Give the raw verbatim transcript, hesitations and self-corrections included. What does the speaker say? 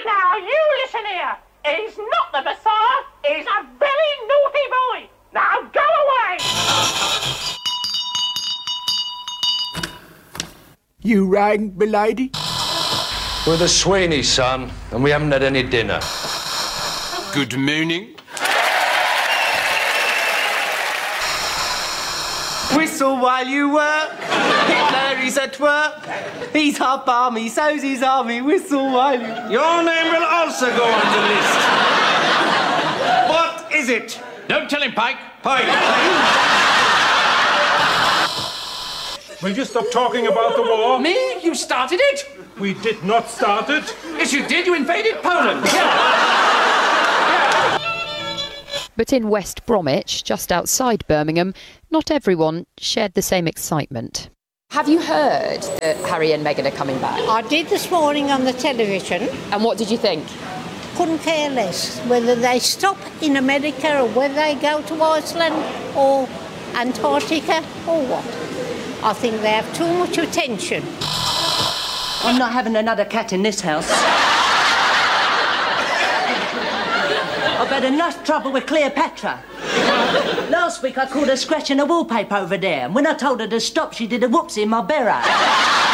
Now, you listen here. He's not the Messiah. He's a very naughty boy. Now, go away. You rang, milady? We're the Sweeney, son, and we haven't had any dinner. Good morning. Whistle while you work. Hitler is at work. He's half army, so's his army. Whistle while you... Your name will also go on the list. What is it? Don't tell him, Pike. Pike. Will you stop talking about the war? Me? You started it? We did not start it. Yes, you did. You invaded Poland. But in West Bromwich, just outside Birmingham, not everyone shared the same excitement. Have you heard that Harry and Meghan are coming back? I did this morning on the television. And what did you think? Couldn't care less whether they stop in America or whether they go to Iceland or Antarctica or what. I think they have too much attention. I'm not having another cat in this house. I've had enough trouble with Cleopatra. Last week I caught her scratching the wallpaper over there, and when I told her to stop, she did a whoopsie in my beret.